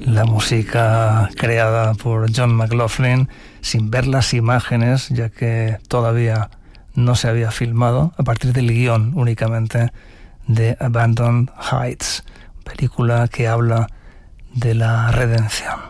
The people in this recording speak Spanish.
La música creada por John McLaughlin sin ver las imágenes, ya que todavía no se había filmado, a partir del guión únicamente de Abandoned Heights, película que habla de la redención.